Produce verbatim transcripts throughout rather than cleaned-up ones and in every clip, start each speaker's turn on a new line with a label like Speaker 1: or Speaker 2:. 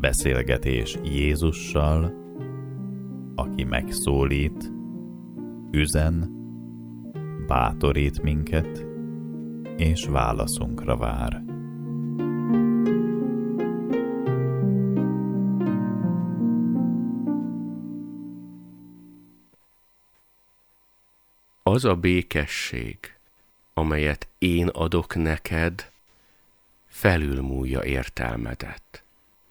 Speaker 1: Beszélgetés Jézussal, aki megszólít, üzen, bátorít minket, és válaszunkra vár.
Speaker 2: Az a békesség, amelyet én adok neked, felülmúlja értelmedet.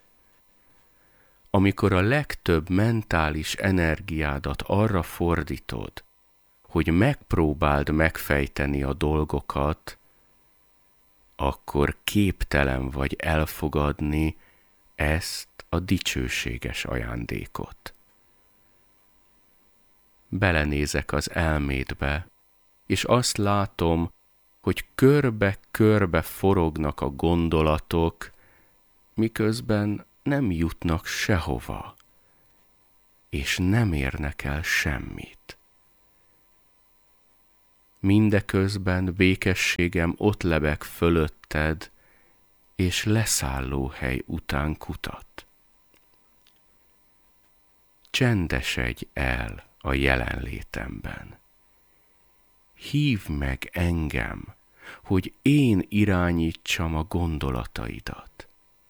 Speaker 2: Amikor a legtöbb mentális energiádat arra fordítod, hogy megpróbáld megfejteni a dolgokat, akkor képtelen vagy elfogadni ezt a dicsőséges ajándékot. Belenézek az elmédbe, és azt látom, hogy körbe-körbe forognak a gondolatok, miközben nem jutnak sehova, és nem érnek el semmit. Mindeközben békességem ott lebeg fölötted, és leszállóhely után kutat. Csendesedj el a jelenlétemben. Hívd meg engem, hogy én irányítsam a gondolataidat.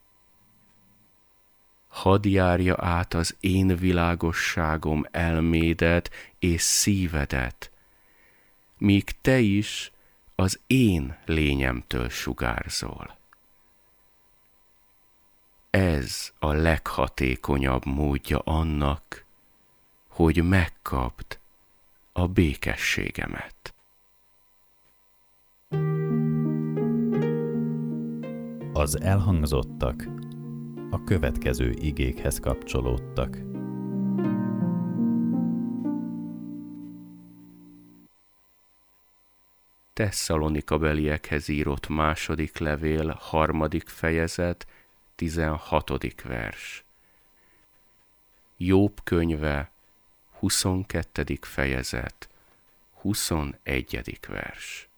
Speaker 2: Hadd járja át az én világosságom elmédet és szívedet, míg te is az én lényemtől sugárzol. Ez a leghatékonyabb módja annak, hogy megkapd a békességemet.
Speaker 1: Az elhangzottak a következő igékhez kapcsolódtak.
Speaker 2: Tesszalonikabeliekhez írott második levél, harmadik fejezet, tizenhatodik vers. Jobb könyve, huszonkettedik fejezet, huszonegyedik vers.